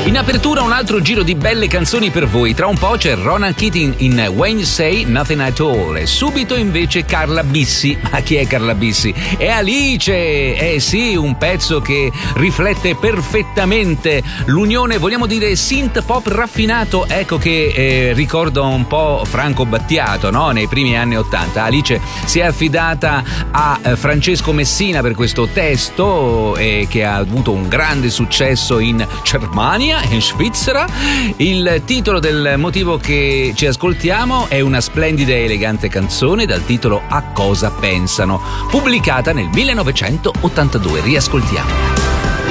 In apertura un altro giro di belle canzoni per voi. Tra un po' c'è Ronan Keating in When You Say Nothing At All e subito invece Carla Bissi. Ma chi è Carla Bissi? È Alice! Eh sì, un pezzo che riflette perfettamente l'unione, vogliamo dire, synth pop raffinato, ecco, che ricorda un po' Franco Battiato, no? Nei primi anni '80. Alice si è affidata a Francesco Messina per questo testo che ha avuto un grande successo in Germania, in Svizzera. Il titolo del motivo che ci ascoltiamo è una splendida e elegante canzone dal titolo A cosa pensano, pubblicata nel 1982. Riascoltiamola.